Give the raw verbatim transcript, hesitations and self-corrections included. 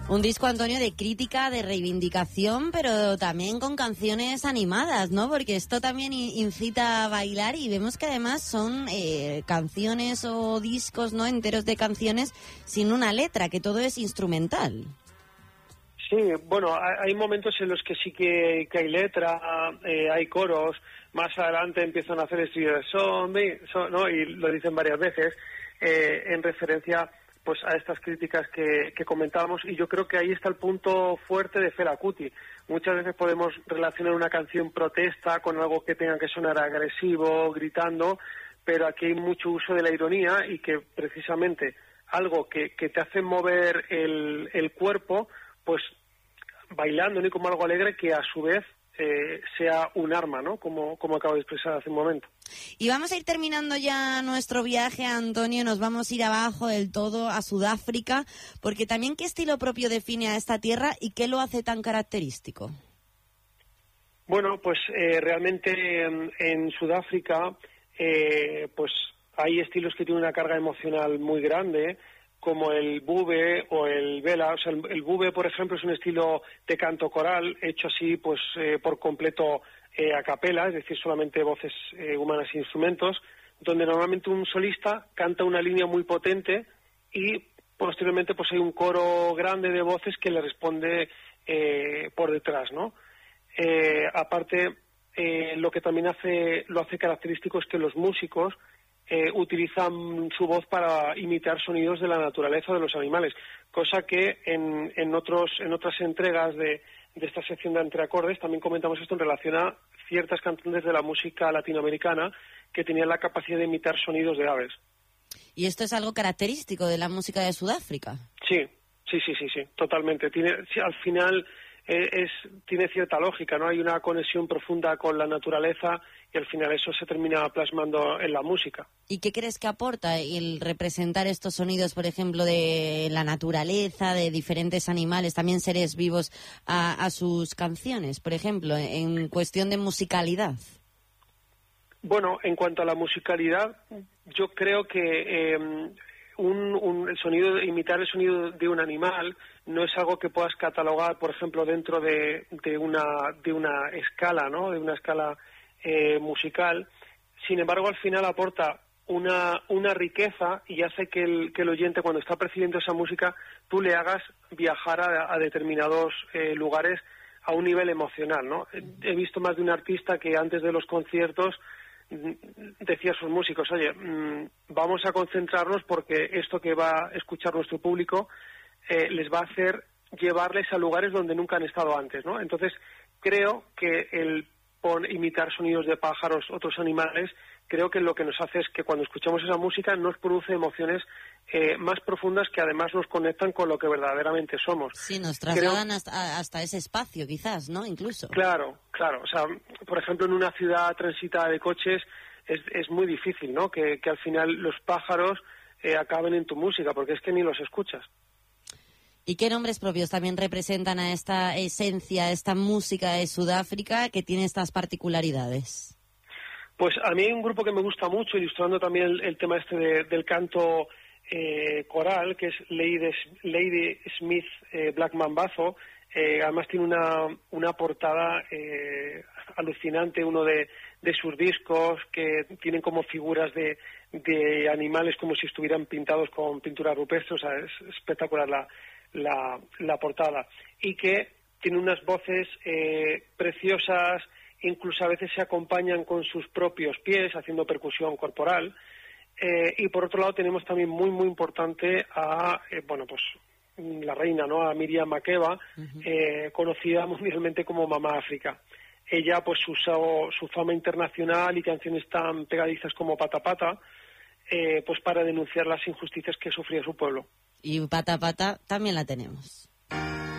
Un disco, Antonio, de crítica, de reivindicación, pero también con canciones animadas, ¿no? Porque esto también incita a bailar y vemos que además son eh, canciones o discos, ¿no?, enteros de canciones sin una letra, que todo es instrumental. Sí, bueno, hay momentos en los que sí que, que hay letra, eh, hay coros, más adelante empiezan a hacer estudios de zombie, son, ¿no? Y lo dicen varias veces, eh, en referencia pues a estas críticas que, que comentábamos, y yo creo que ahí está el punto fuerte de Fela Kuti. Muchas veces podemos relacionar una canción protesta con algo que tenga que sonar agresivo, gritando, pero aquí hay mucho uso de la ironía y que precisamente algo que, que te hace mover el, el cuerpo, pues bailando, ¿no?, como algo alegre, que a su vez eh, sea un arma, ¿no?, como, como acabo de expresar hace un momento. Y vamos a ir terminando ya nuestro viaje, Antonio, nos vamos a ir abajo del todo a Sudáfrica, porque también ¿qué estilo propio define a esta tierra y qué lo hace tan característico? Bueno, pues eh, realmente en, en Sudáfrica eh, pues hay estilos que tienen una carga emocional muy grande, como el bube o el vela. O sea, el, el bube, por ejemplo, es un estilo de canto coral hecho así pues eh, por completo eh, a capela, es decir, solamente voces eh, humanas e instrumentos, donde normalmente un solista canta una línea muy potente y posteriormente pues hay un coro grande de voces que le responde eh, por detrás, ¿no? Eh, aparte, eh, lo que también hace lo hace característico es que los músicos Eh, utilizan su voz para imitar sonidos de la naturaleza o de los animales, cosa que en, en otros en otras entregas de, de esta sección de Entre Acordes también comentamos esto en relación a ciertas cantantes de la música latinoamericana que tenían la capacidad de imitar sonidos de aves. ¿Y esto es algo característico de la música de Sudáfrica? Sí, sí, sí, sí, sí, totalmente. Tiene, sí, al final eh, es tiene cierta lógica, ¿no? Hay una conexión profunda con la naturaleza y al final eso se termina plasmando en la música. ¿Y qué crees que aporta el representar estos sonidos, por ejemplo, de la naturaleza, de diferentes animales, también seres vivos, a, a sus canciones, por ejemplo, en cuestión de musicalidad? Bueno, en cuanto a la musicalidad, yo creo que eh, un, un, el sonido, imitar el sonido de un animal no es algo que puedas catalogar, por ejemplo, dentro de, de una de una escala, ¿no? De una escala eh, musical. Sin embargo, al final aporta una una riqueza y hace que el que el oyente, cuando está percibiendo esa música, tú le hagas viajar a, a determinados eh, lugares a un nivel emocional, ¿no? He visto más de un artista que antes de los conciertos decía a sus músicos, oye, mmm, vamos a concentrarnos porque esto que va a escuchar nuestro público eh, les va a hacer llevarles a lugares donde nunca han estado antes, ¿no? Entonces, creo que el pon, imitar sonidos de pájaros, otros animales, creo que lo que nos hace es que cuando escuchamos esa música nos produce emociones eh, más profundas que además nos conectan con lo que verdaderamente somos. Sí, nos trasladan creo, hasta, hasta ese espacio, quizás, ¿no? Incluso. Claro, claro. O sea, por ejemplo, en una ciudad transitada de coches es, es muy difícil, ¿no? Que, que al final los pájaros eh, acaben en tu música, porque es que ni los escuchas. ¿Y qué nombres propios también representan a esta esencia, a esta música de Sudáfrica que tiene estas particularidades? Pues a mí hay un grupo que me gusta mucho, ilustrando también el, el tema este de, del canto eh, coral, que es Lady, Lady Smith eh, Black Mambazo. Eh, además tiene una, una portada eh, alucinante, uno de, de sus discos, que tienen como figuras de, de animales como si estuvieran pintados con pintura rupestre. O sea, es espectacular la, la, la portada. Y que tiene unas voces eh, preciosas, incluso a veces se acompañan con sus propios pies, haciendo percusión corporal. Eh, y por otro lado tenemos también muy, muy importante a, eh, bueno, pues la reina, ¿no? A Miriam Makeba, uh-huh. eh, conocida mundialmente como Mamá África. Ella, pues, usó su fama internacional y canciones tan pegadizas como Pata Pata, eh, pues para denunciar las injusticias que sufría su pueblo. Y Pata Pata también la tenemos.